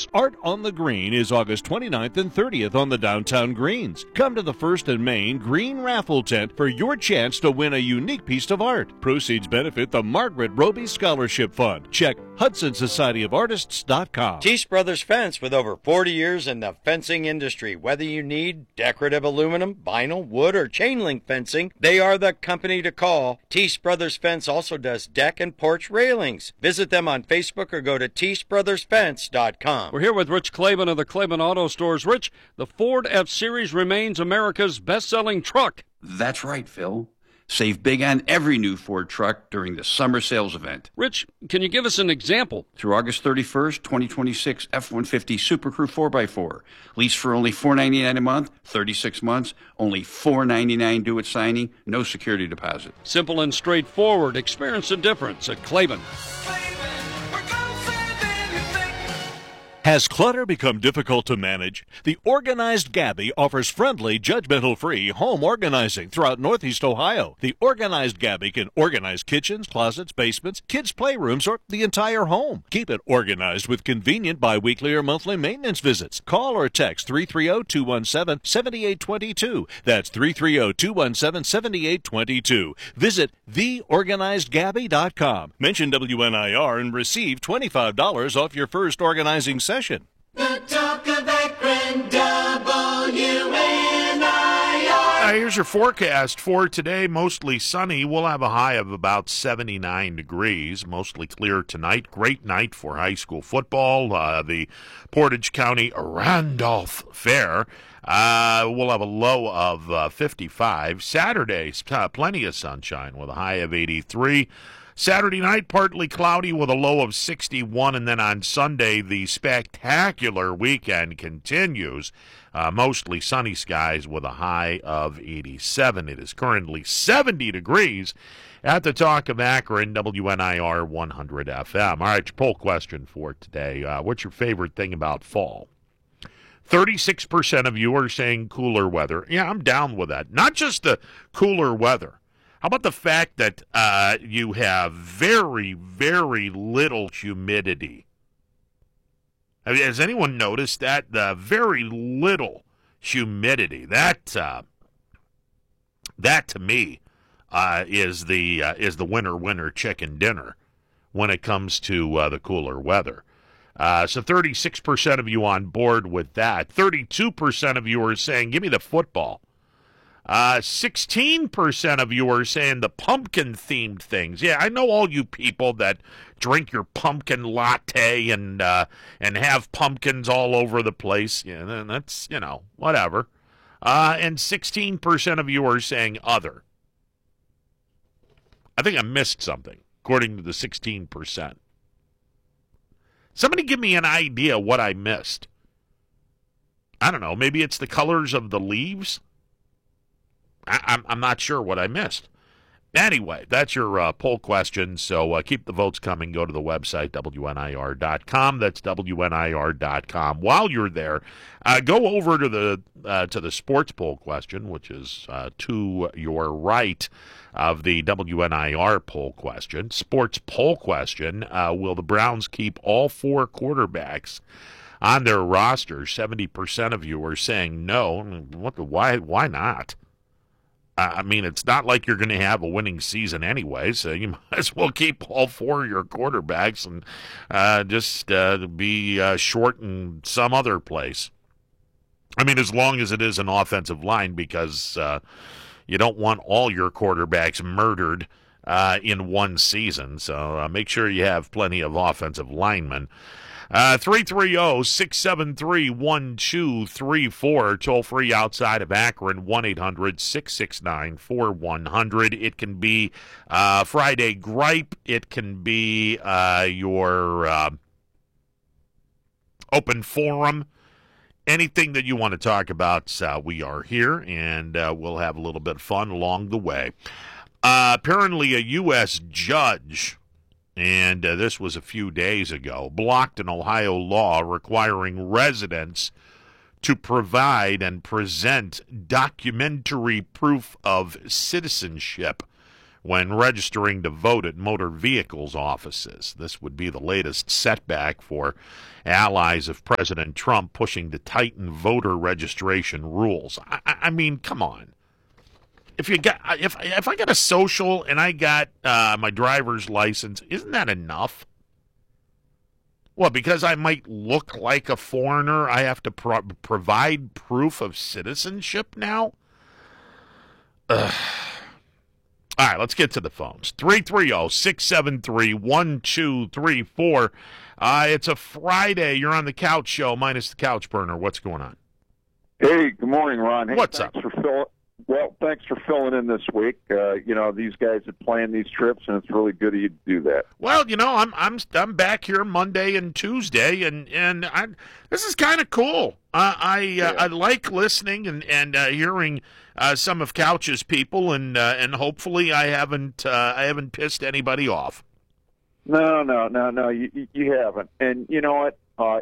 Sports. Art on the Green is August 29th and 30th on the downtown greens. Come to the First and Main Green Raffle Tent for your chance to win a unique piece of art. Proceeds benefit the Margaret Roby Scholarship Fund. Check HudsonSocietyOfArtists.com. Teese Brothers Fence, with over 40 years in the fencing industry. Whether you need decorative aluminum, vinyl, wood, or chain link fencing, they are the company to call. Teese Brothers Fence also does deck and porch railings. Visit them on Facebook or go to TeeseBrothersFence.com. We're here with Rich Klaban of the Klaban Auto Stores. Rich, the Ford F-Series remains America's best-selling truck. That's right, Phil. Save big on every new Ford truck during the summer sales event. Rich, can you give us an example? Through August 31st, 2026, F-150 Super Crew 4x4. Lease for only $499 a month, 36 months, only $499 due at signing, no security deposit. Simple and straightforward. Experience the difference at Klaban. Has clutter become difficult to manage? The Organized Gabby offers friendly, judgmental-free home organizing throughout Northeast Ohio. The Organized Gabby can organize kitchens, closets, basements, kids' playrooms, or the entire home. Keep it organized with convenient biweekly or monthly maintenance visits. Call or text 330-217-7822. That's 330-217-7822. Visit theorganizedgabby.com. Mention WNIR and receive $25 off your first organizing session. The talk of Akron, WNIR. Here's your forecast for today. Mostly sunny. We'll have a high of about 79 degrees. Mostly clear tonight. Great night for high school football. The Portage County Randolph Fair. We'll have a low of 55. Saturday, plenty of sunshine with a high of 83. Saturday night, partly cloudy with a low of 61, and then on Sunday, the spectacular weekend continues. Mostly sunny skies with a high of 87. It is currently 70 degrees at the Talk of Akron, WNIR 100 FM. All right, your poll question for today. What's your favorite thing about fall? 36% of you are saying cooler weather. Yeah, I'm down with that. Not just the cooler weather. How about the fact that you have very, very little humidity? Has anyone noticed that? Very little humidity. That to me is the winner chicken dinner when it comes to the cooler weather. So 36% of you on board with that. 32% of you are saying, give me the football. 16% of you are saying the pumpkin-themed things. Yeah, I know all you people that drink your pumpkin latte and have pumpkins all over the place. Yeah, that's, whatever. And 16% of you are saying other. I think I missed something, according to the 16%. Somebody give me an idea what I missed. I don't know. Maybe it's the colors of the leaves? I'm not sure what I missed. Anyway, that's your poll question, so keep the votes coming. Go to the website, WNIR.com. That's WNIR.com. While you're there, go over to the sports poll question, which is to your right of the WNIR poll question. Sports poll question, will the Browns keep all four quarterbacks on their roster? 70% of you are saying no. Why not? I mean, it's not like you're going to have a winning season anyway, so you might as well keep all four of your quarterbacks and just be short in some other place. I mean, as long as it is an offensive line, because you don't want all your quarterbacks murdered in one season. So make sure you have plenty of offensive linemen. 330-673-1234. Toll free outside of Akron, 1-800-669-4100. It can be Friday Gripe. It can be your open forum. Anything that you want to talk about, we are here, and we'll have a little bit of fun along the way. Apparently, a U.S. judge, and this was a few days ago, blocked an Ohio law requiring residents to provide and present documentary proof of citizenship when registering to vote at motor vehicles offices. This would be the latest setback for allies of President Trump pushing to tighten voter registration rules. I mean, come on. If I got a social and I got my driver's license, isn't that enough? Well, because I might look like a foreigner, I have to provide proof of citizenship now? Ugh. All right, let's get to the phones. 330-673-1234. It's a Friday. You're on the Couch Show, minus the Couch Burner. What's going on? Hey, good morning, Ron. Hey, What's up? Thanks for filling in this week. These guys have planned these trips, and it's really good of you to do that. Well, I'm back here Monday and Tuesday, and this is kind of cool. I like listening and hearing some of Couch's people, and hopefully I haven't pissed anybody off. No, you haven't. And you know what?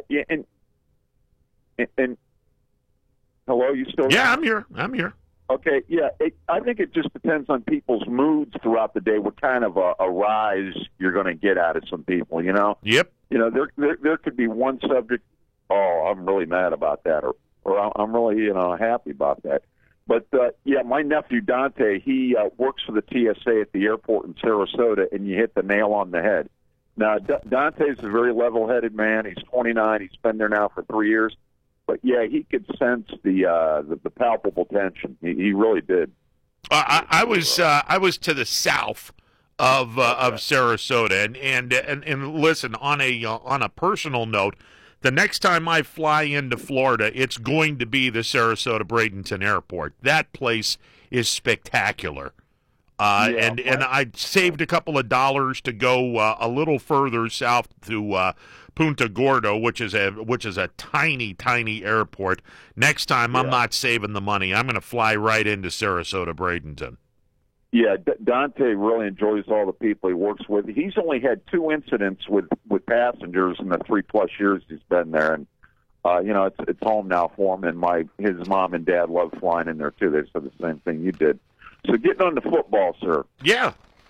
And hello, you still? Yeah, I'm here. Okay, yeah. I think it just depends on people's moods throughout the day. What kind of a rise you're going to get out of some people, you know? Yep. There could be one subject. Oh, I'm really mad about that, or I'm really happy about that. But my nephew Dante, he works for the TSA at the airport in Sarasota, and you hit the nail on the head. Now, Dante's a very level-headed man. He's 29. He's been there now for 3 years. But yeah, he could sense the palpable tension. He really did. I was to the south of Sarasota, and listen, on a personal note, the next time I fly into Florida, it's going to be the Sarasota Bradenton Airport. That place is spectacular. And I saved a couple of dollars to go a little further south to Punta Gordo, which is a tiny airport. Next time, I'm not saving the money. I'm going to fly right into Sarasota Bradenton. Yeah, Dante really enjoys all the people he works with. He's only had 2 incidents with passengers in the 3+ years he's been there, and it's home now for him. And his mom and dad love flying in there too. They said the same thing you did. So getting on to football, sir. Yeah,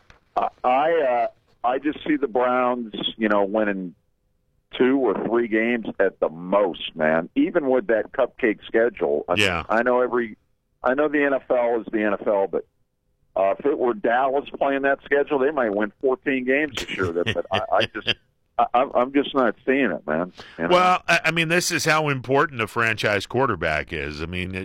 I just see the Browns, winning 2 or 3 games at the most, man. Even with that cupcake schedule. I know the NFL is the NFL, but if it were Dallas playing that schedule, they might win 14 games this year. But I'm just not seeing it, man. Well, I mean, this is how important a franchise quarterback is. I mean,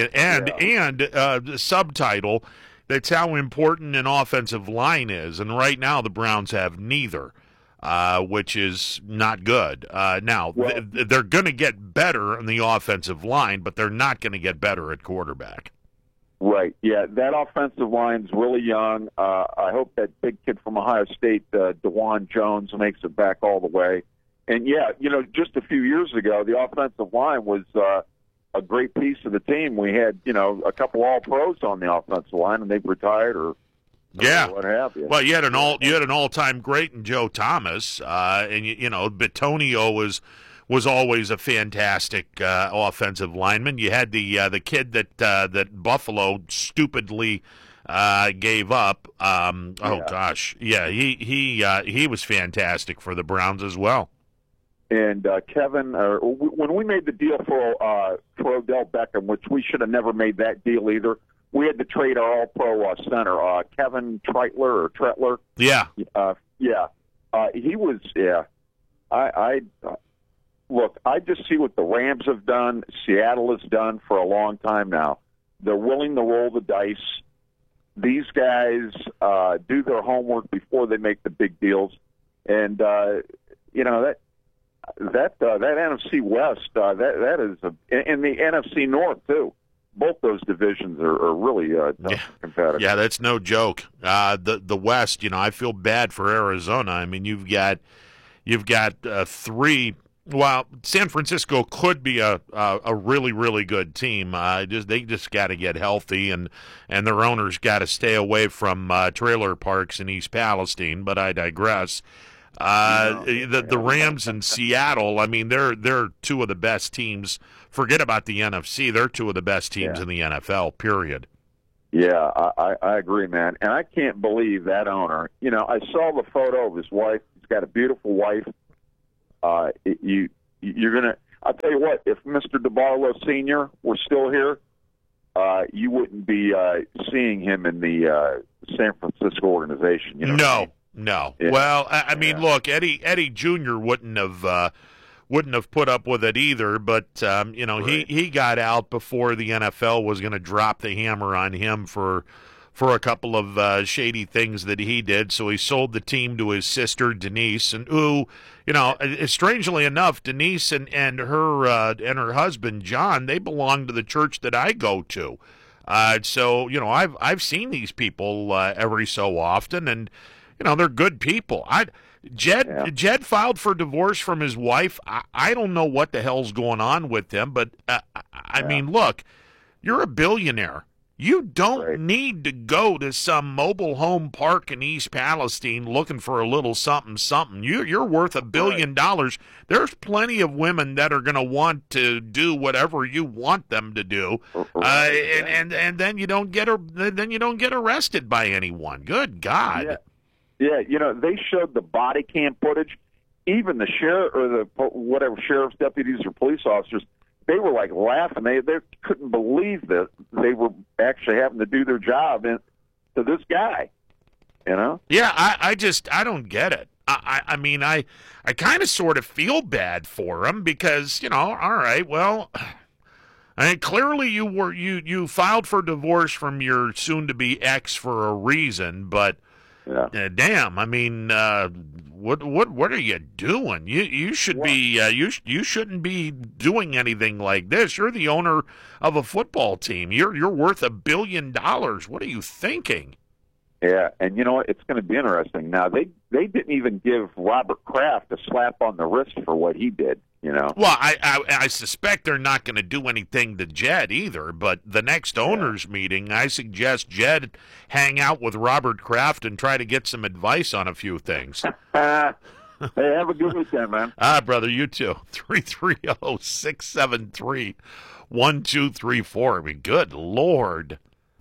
the subtitle, that's how important an offensive line is. And right now, the Browns have neither, which is not good. They're going to get better on the offensive line, but they're not going to get better at quarterback. Right, yeah, that offensive line's really young. I hope that big kid from Ohio State, DeJuan Jones, makes it back all the way. And, just a few years ago, the offensive line was a great piece of the team. We had, a couple All-Pros on the offensive line, and they've retired or what have you. Well, you had an all-time great in Joe Thomas, and, Bitonio was always a fantastic offensive lineman. You had the kid that Buffalo stupidly gave up. He was fantastic for the Browns as well. And Kevin, when we made the deal for Odell Beckham, which we should have never made that deal either, we had to trade our All-Pro center, Kevin Tretler. Yeah. He was. Yeah. Look, I just see what the Rams have done, Seattle has done for a long time now. They're willing to roll the dice. These guys do their homework before they make the big deals. And, that NFC West, that is in the NFC North, too. Both those divisions are really competitive. Yeah, that's no joke. The West, I feel bad for Arizona. I mean, you've got 3. Well, San Francisco could be a really, really good team. They just got to get healthy, and their owners got to stay away from trailer parks in East Palestine. But I digress. The Rams in Seattle, I mean, they're 2 of the best teams. Forget about the NFC; they're 2 of the best teams in the NFL. Period. Yeah, I agree, man. And I can't believe that owner. You know, I saw the photo of his wife. He's got a beautiful wife. You're gonna. I'll tell you what. If Mr. DeBarlo Sr. were still here, you wouldn't be seeing him in the San Francisco organization. You know what I mean? No. Yeah. Well, I mean, look, Eddie Jr. wouldn't have put up with it either. But you know, Right. he got out before the NFL was going to drop the hammer on him for a couple of shady things that he did. So he sold the team to his sister Denise, and who, you know, strangely enough, Denise and her husband John, they belong to the church that I go to. So you know, I've seen these people every so often, and you know, they're good people. Jed filed for divorce from his wife. I don't know what the hell's going on with him, but I mean, look, you're a billionaire. You don't need to go to some mobile home park in East Palestine looking for a little something. You're worth $1 billion. There's plenty of women that are going to want to do whatever you want them to do, and then you don't get arrested by anyone. Good God. Yeah, you know, they showed the body cam footage. Even the sheriff or the whatever sheriff's deputies or police officers, they were like laughing. They couldn't believe that they were actually having to do their job to this guy. You know? Yeah, I don't get it. I mean, I kind of sort of feel bad for him because, you know, all right, well, I mean, clearly you filed for divorce from your soon-to-be ex for a reason, but damn, I mean, what are you doing? You should be you shouldn't be doing anything like this. You're the owner of a football team. You're worth $1 billion. What are you thinking? Yeah, and you know what? It's going to be interesting. Now they didn't even give Robert Kraft a slap on the wrist for what he did. You know. Well, I suspect they're not going to do anything to Jed either. But the next owners meeting, I suggest Jed hang out with Robert Kraft and try to get some advice on a few things. Hey, have a good weekend, man. Brother, you too. 330-673-1234. I mean, good Lord.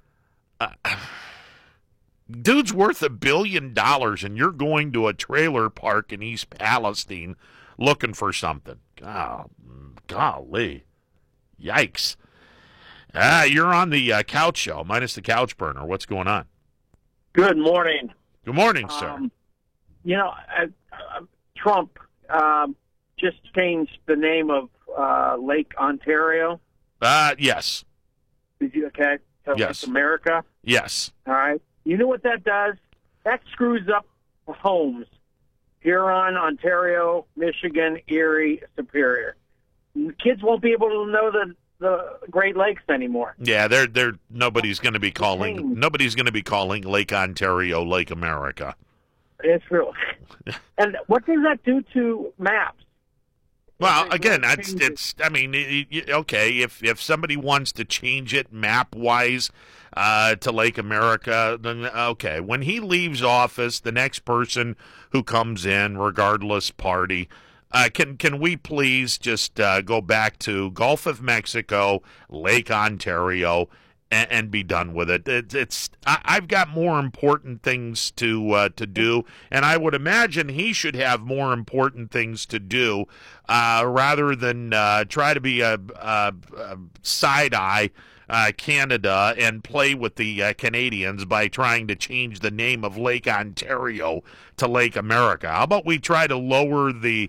Dude's worth $1 billion, and you're going to a trailer park in East Palestine looking for something. Oh, golly. Yikes. You're on the couch show, minus the couch burner. What's going on? Good morning. Good morning, sir. You know, Trump just changed the name of Lake Ontario. Yes. Did you? Okay. So Yes. It's America. Yes. All right. You know what that does? That screws up homes. Huron, Ontario, Michigan, Erie, Superior. Kids won't be able to know the Great Lakes anymore. Yeah, nobody's going to be calling Lake Ontario Lake America. It's real. And what does that do to maps? Well, again, it's. I mean, okay, if somebody wants to change it map wise to Lake America, then okay. When he leaves office, the next person who comes in, regardless party, can we please just go back to Gulf of Mexico, Lake Ontario, and be done with it? I've got more important things to do, and I would imagine he should have more important things to do rather than try to be a side-eye Canada and play with the Canadians by trying to change the name of Lake Ontario to Lake America. How about we try to lower the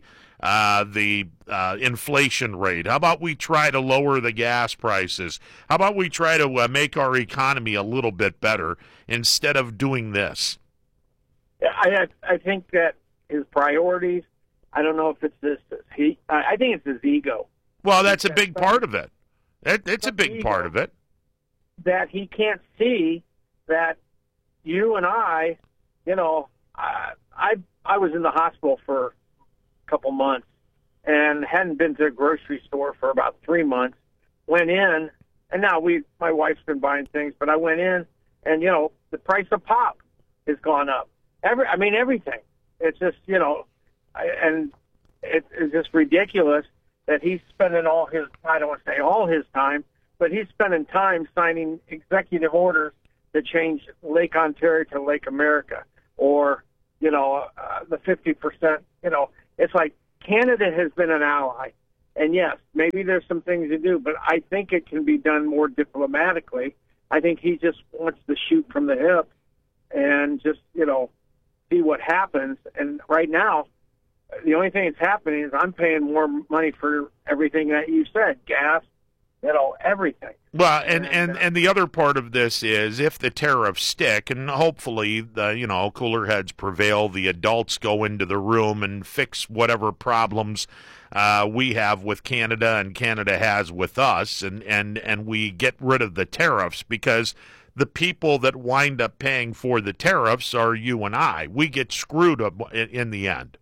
inflation rate? How about we try to lower the gas prices? How about we try to make our economy a little bit better instead of doing this? I think that his priorities, I don't know if it's this. I think it's his ego. Well, that's a big part of it. It's a big part of it. That he can't see that you and I, you know, I was in the hospital for a couple months and hadn't been to a grocery store for about 3 months. Went in, and now my wife's been buying things, but I went in, and, you know, the price of pop has gone up. Everything. It's just, you know, and it's just ridiculous that he's spending I don't want to say all his time, but he's spending time signing executive orders to change Lake Ontario to Lake America, or, the 50%, it's like Canada has been an ally. And yes, maybe there's some things to do, but I think it can be done more diplomatically. I think he just wants to shoot from the hip and just, see what happens. And right now, the only thing that's happening is I'm paying more money for everything that you said, gas, everything. Well, and the other part of this is if the tariffs stick, and hopefully the cooler heads prevail, the adults go into the room and fix whatever problems we have with Canada and Canada has with us, and we get rid of the tariffs, because the people that wind up paying for the tariffs are you and I. We get screwed up in the end.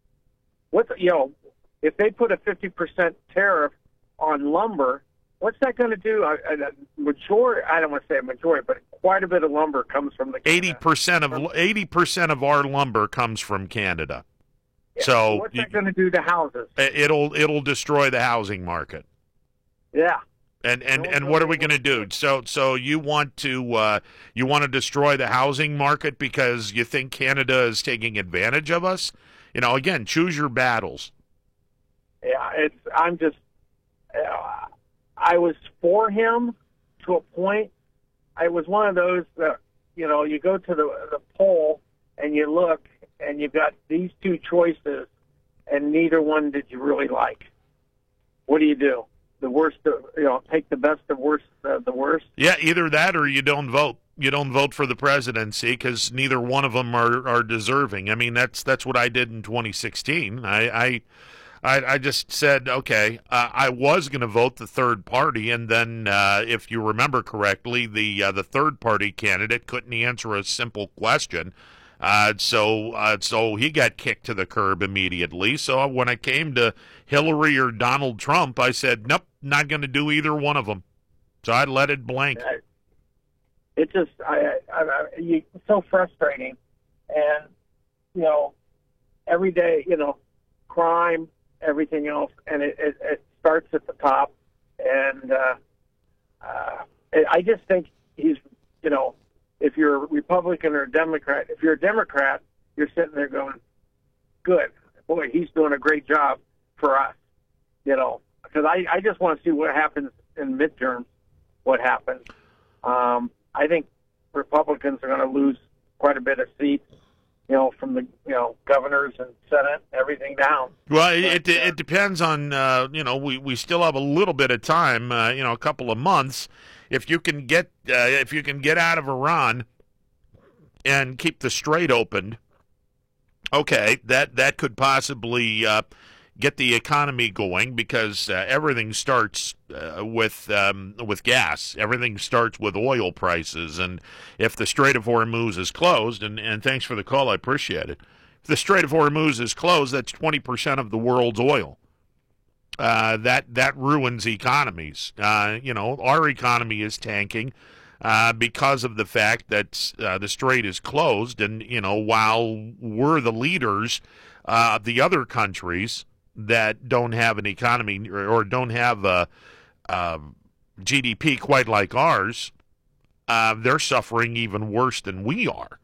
If they put a 50% tariff on lumber, what's that going to do? Majority, I don't want to say a majority, but quite a bit of lumber comes from the 80% of our lumber comes from Canada. Yeah, so what's that going to do to houses? It'll destroy the housing market. Yeah. And what are we going to do? So you want to destroy the housing market because you think Canada is taking advantage of us? Again, choose your battles. Yeah, I was for him to a point. I was one of those that, you go to the poll and you look and you've got these two choices and neither one did you really like. What do you do? The worst, take the best of the worst? Yeah, either that or you don't vote. You don't vote for the presidency because neither one of them are deserving. I mean, that's what I did in 2016. I just said, okay, I was going to vote the third party, and then if you remember correctly, the third party candidate couldn't answer a simple question, so he got kicked to the curb immediately. So when I came to Hillary or Donald Trump, I said, nope, not going to do either one of them. So I let it blank. It just, it's so frustrating, and every day, crime, everything else, and it starts at the top, and I just think he's, if you're a Republican or a Democrat, if you're a Democrat, you're sitting there going, good, boy, he's doing a great job for us, because I just want to see what happens in midterms, what happens. I think Republicans are going to lose quite a bit of seats, from the, governors and Senate, everything down. Well, it depends on, we still have a little bit of time, a couple of months. If you can get out of Iran and keep the Strait opened, okay, that could possibly get the economy going, because everything starts with gas. Everything starts with oil prices, and if the Strait of Hormuz is closed, and thanks for the call, I appreciate it. If the Strait of Hormuz is closed, that's 20% of the world's oil. That ruins economies. Our economy is tanking because of the fact that the Strait is closed, and while we're the leaders, the other countries that don't have an economy or don't have a GDP quite like ours, they're suffering even worse than we are.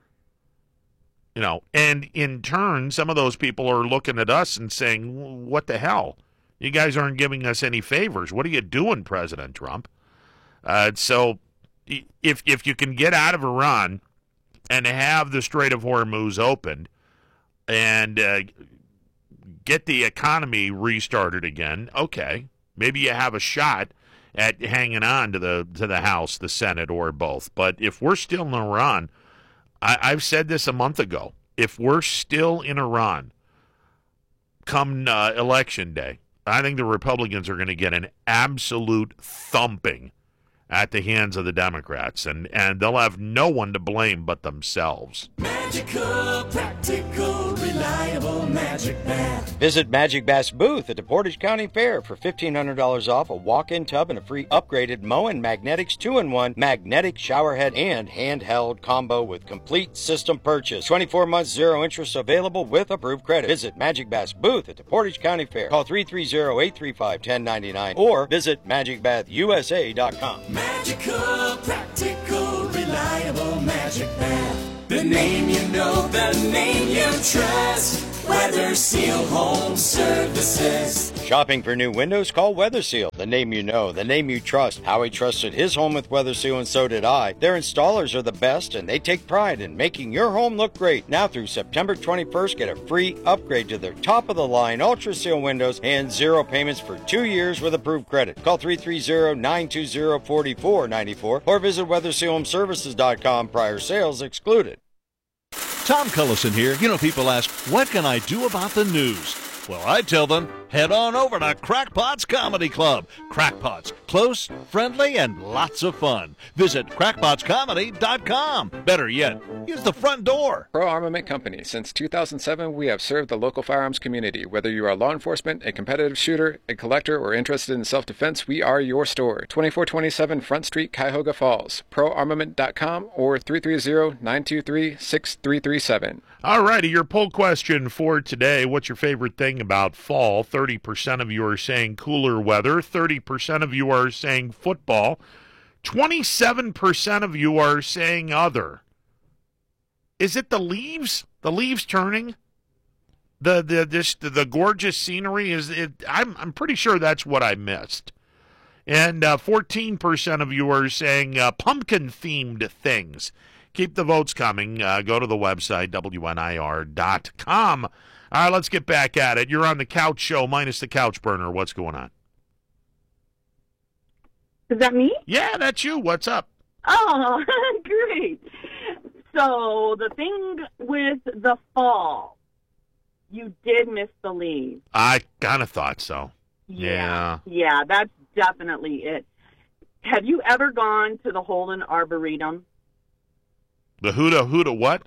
And in turn, some of those people are looking at us and saying, what the hell? You guys aren't giving us any favors. What are you doing, President Trump? So if you can get out of Iran and have the Strait of Hormuz opened and get the economy restarted again, okay, maybe you have a shot at hanging on to the House, the Senate, or both. But if we're still in Iran, I've said this a month ago, if we're still in Iran come election day, I think the Republicans are going to get an absolute thumping at the hands of the Democrats, and they'll have no one to blame but themselves. Magical, practical, reliable Magic Bath. Visit Magic Bath's booth at the Portage County Fair for $1,500 off a walk-in tub and a free upgraded Moen Magnetics 2-in-1 magnetic shower head and handheld combo with complete system purchase. 24 months, 0 interest available with approved credit. Visit Magic Bath's booth at the Portage County Fair. Call 330-835-1099 or visit magicbathusa.com. Magical, practical, reliable Magic Bath. The name you know, the name you trust. Weather Seal Home Services. Shopping for new windows? Call Weather Seal. The name you know, the name you trust. Howie trusted his home with Weather Seal, and so did I. Their installers are the best, and they take pride in making your home look great. Now through September 21st, get a free upgrade to their top-of-the-line Ultra Seal windows and 0 payments for 2 years with approved credit. Call 330-920-4494 or visit WeatherSealHomeServices.com. Prior sales excluded. Tom Cullison here. You know, people ask, what can I do about the news? Well, I tell them, head on over to Crackpot's Comedy Club. Crackpot's, close, friendly, and lots of fun. Visit crackpotscomedy.com. Better yet, use the front door. Pro Armament Company. Since 2007, we have served the local firearms community. Whether you are law enforcement, a competitive shooter, a collector, or interested in self-defense, we are your store. 2427 Front Street, Cuyahoga Falls. ProArmament.com or 330-923-6337. All righty, your poll question for today. What's your favorite thing about fall? 30% of you are saying cooler weather. 30% of you are saying football. 27% of you are saying other. Is it the leaves? The leaves turning? The gorgeous scenery? Is it? I'm pretty sure that's what I missed. And 14% of you are saying pumpkin-themed things. Keep the votes coming. Go to the website, WNIR.com. All right, let's get back at it. You're on the Couch Show minus the Couch Burner. What's going on? Is that me? Yeah, that's you. What's up? Oh, great. So the thing with the fall, you did miss the leaves. I kind of thought so. Yeah, that's definitely it. Have you ever gone to the Holden Arboretum? The Huda what?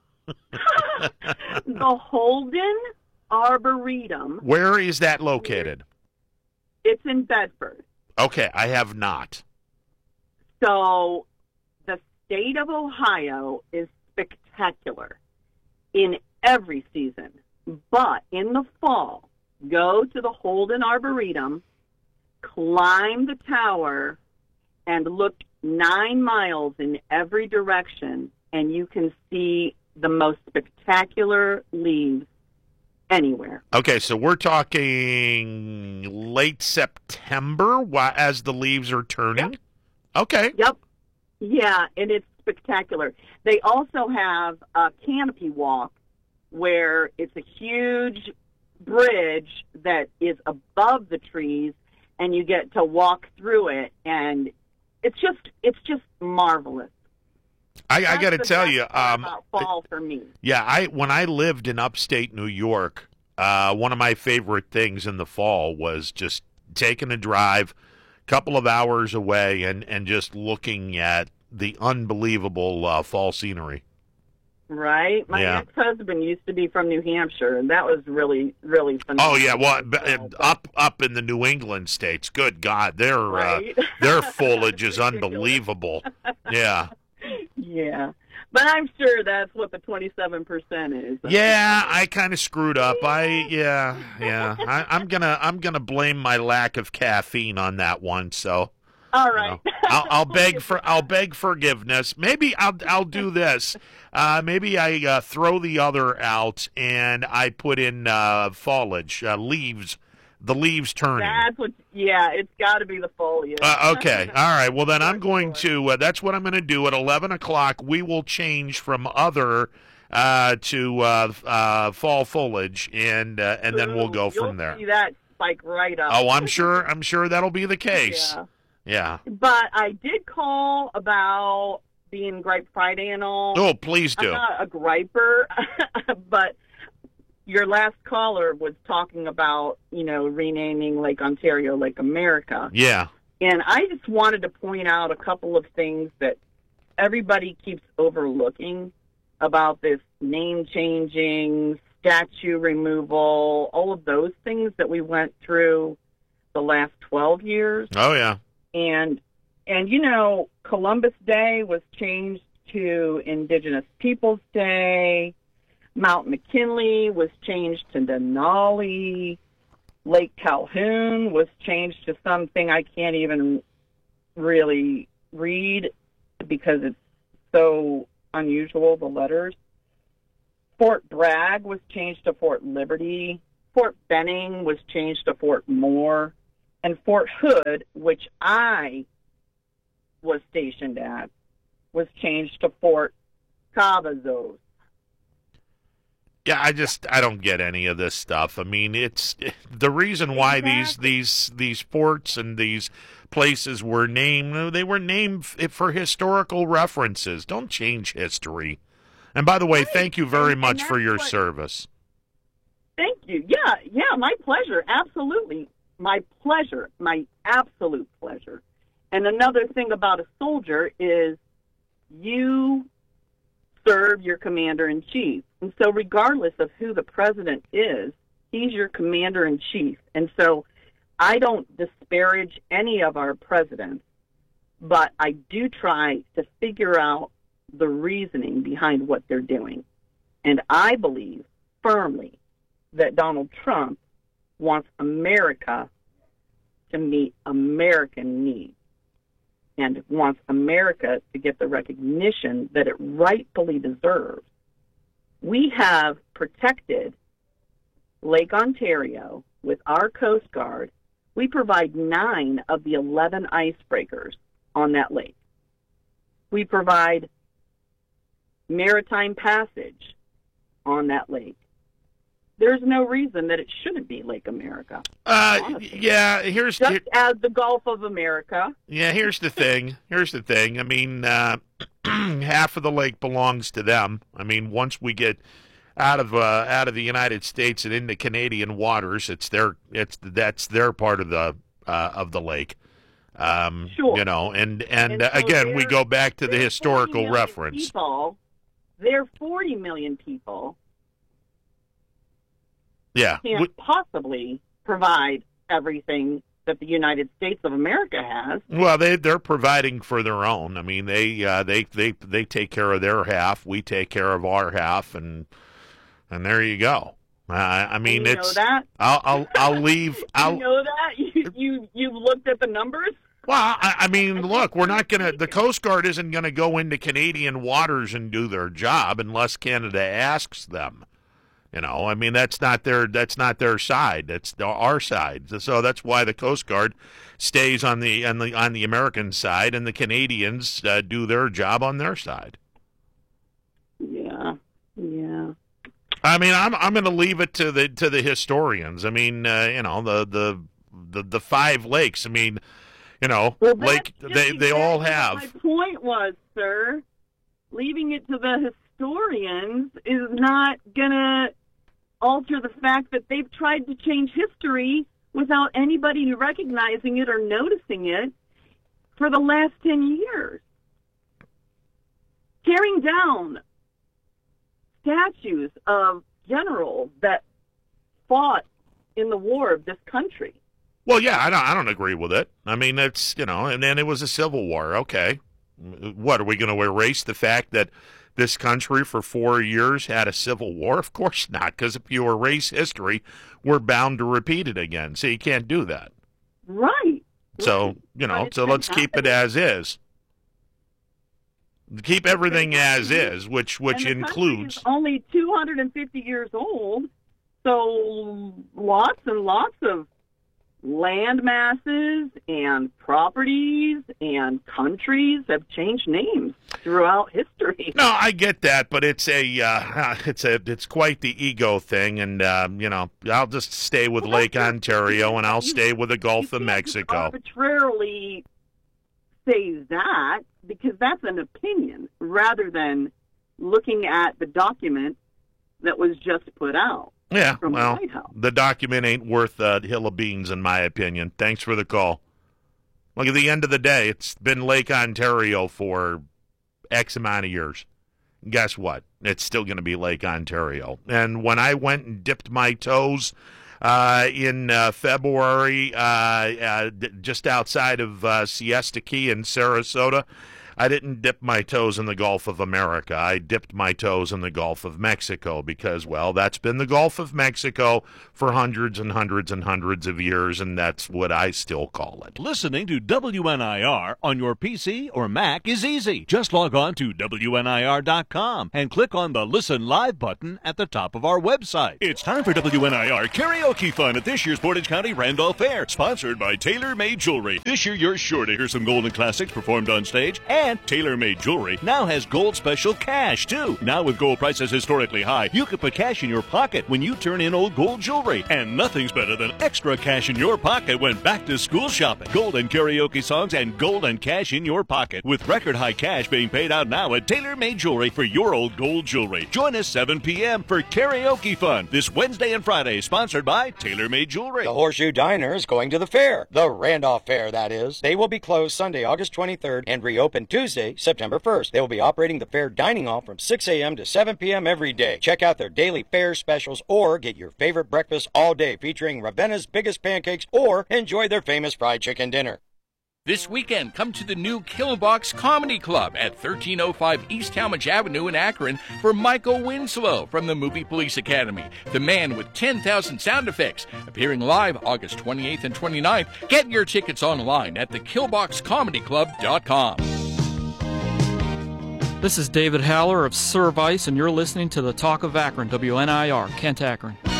The Holden Arboretum. Where is that located? It's in Bedford. Okay, I have not. So the state of Ohio is spectacular in every season. But in the fall, go to the Holden Arboretum, climb the tower, and look 9 miles in every direction, and you can see the most spectacular leaves anywhere. Okay, so we're talking late September as the leaves are turning? Yep. Okay. Yep. Yeah, and it's spectacular. They also have a canopy walk where it's a huge bridge that is above the trees, and you get to walk through it, and it's just marvelous. I got to tell you, about fall for me. Yeah, when I lived in upstate New York, one of my favorite things in the fall was just taking a drive, a couple of hours away, and just looking at the unbelievable fall scenery. Right? My ex-husband used to be from New Hampshire, and that was really, really phenomenal. Oh, yeah, well, up in the New England states, good God, Right? their foliage is unbelievable. Yeah. Yeah. But I'm sure that's what the 27% is. Yeah, I kind of screwed up. I'm gonna blame my lack of caffeine on that one. So, all right, I'll beg forgiveness. Maybe I'll do this. Maybe I throw the other out and I put in foliage, leaves. The leaves turning. That's what. Yeah, it's got to be the foliage. Okay. All right. Well, then I'm going to. That's what I'm going to do at 11 o'clock. We will change from other to fall foliage, and then we'll go from there. You'll see that spike right up. Oh, I'm sure that'll be the case. Yeah. But I did call about being Gripe Friday and all. Oh, please do. I'm not a griper, but. Your last caller was talking about, renaming Lake Ontario Lake America. Yeah. And I just wanted to point out a couple of things that everybody keeps overlooking about this name changing, statue removal, all of those things that we went through the last 12 years. Oh, yeah. And Columbus Day was changed to Indigenous Peoples Day. Mount McKinley was changed to Denali. Lake Calhoun was changed to something I can't even really read because it's so unusual, the letters. Fort Bragg was changed to Fort Liberty. Fort Benning was changed to Fort Moore. And Fort Hood, which I was stationed at, was changed to Fort Cavazos. Yeah, I don't get any of this stuff. I mean, it's the reason why these forts and these places were named. They were named for historical references. Don't change history. And by the way, thank you very much for your service. Thank you. Yeah, my pleasure. Absolutely. My pleasure. My absolute pleasure. And another thing about a soldier is you serve your commander-in-chief. And so regardless of who the president is, he's your commander-in-chief. And so I don't disparage any of our presidents, but I do try to figure out the reasoning behind what they're doing. And I believe firmly that Donald Trump wants America to meet American needs and wants America to get the recognition that it rightfully deserves. We have protected Lake Ontario with our Coast Guard. We provide 9 of the 11 icebreakers on that lake. We provide maritime passage on that lake. There's no reason that it shouldn't be Lake America. Yeah, just as the Gulf of America. Yeah, here's the thing. I mean, half of the lake belongs to them. I mean, once we get out of the United States and into Canadian waters, that's their part of the lake. Sure. You know, and so again, we go back to the historical reference. They're 40 million people. Yeah, can't possibly provide everything that the United States of America has. Well, they're providing for their own. I mean, they take care of their half. We take care of our half, and there you go. I mean, you know that? I'll leave. You know that? You've looked at the numbers. Well, I mean, look, we're not gonna. The Coast Guard isn't gonna go into Canadian waters and do their job unless Canada asks them. You know, I mean, that's not their side. That's our side. So that's why the Coast Guard stays on the American side, and the Canadians do their job on their side. Yeah. I mean, I'm going to leave it to the historians. I mean, you know, the 5 lakes. I mean, you know, lake they all have. My point was, sir, leaving it to the historians is not gonna alter the fact that they've tried to change history without anybody recognizing it or noticing it for the last 10 years. Tearing down statues of generals that fought in the war of this country. Well, yeah, I don't agree with it. I mean, it's, you know, and then it was a civil war. Okay. What, are we going to erase the fact that this country for 4 years had a civil war? Of course not, because if you erase history, we're bound to repeat it again. So you can't do that. Right. So, you know, so let's keep it as is. Keep everything as is, which includes... Is only 250 years old, so lots and lots of land masses and properties and countries have changed names throughout history. No, I get that, but it's quite the ego thing, and you know, I'll just stay with Lake Ontario, and I'll stay with the Gulf of Mexico. Arbitrarily say that, because that's an opinion rather than looking at the document that was just put out. Yeah, well, the document ain't worth a hill of beans, in my opinion. Thanks for the call. Look, at the end of the day, it's been Lake Ontario for X amount of years. Guess what? It's still going to be Lake Ontario. And when I went and dipped my toes in February just outside of Siesta Key in Sarasota, I didn't dip my toes in the Gulf of America. I dipped my toes in the Gulf of Mexico because, well, that's been the Gulf of Mexico for hundreds and hundreds and hundreds of years, and that's what I still call it. Listening to WNIR on your PC or Mac is easy. Just log on to WNIR.com and click on the Listen Live button at the top of our website. It's time for WNIR Karaoke Fun at this year's Portage County Randolph Fair, sponsored by TaylorMade Jewelry. This year, you're sure to hear some golden classics performed on stage, and TaylorMade Jewelry now has gold special cash, too. Now with gold prices historically high, you can put cash in your pocket when you turn in old gold jewelry. And nothing's better than extra cash in your pocket when back to school shopping. Golden karaoke songs and golden cash in your pocket, with record high cash being paid out now at TaylorMade Jewelry for your old gold jewelry. Join us 7 p.m. for Karaoke Fun this Wednesday and Friday, sponsored by TaylorMade Jewelry. The Horseshoe Diner is going to the fair. The Randolph Fair, that is. They will be closed Sunday, August 23rd, and reopen Tuesday, September 1st. They will be operating the fair dining hall from 6 a.m. to 7 p.m. every day. Check out their daily fair specials or get your favorite breakfast all day featuring Ravenna's biggest pancakes or enjoy their famous fried chicken dinner. This weekend, come to the new Killbox Comedy Club at 1305 East Talmadge Avenue in Akron for Michael Winslow from the Movie Police Academy, the man with 10,000 sound effects, appearing live August 28th and 29th. Get your tickets online at thekillboxcomedyclub.com. This is David Haller of Service, and you're listening to the Talk of Akron, WNIR, Kent, Akron.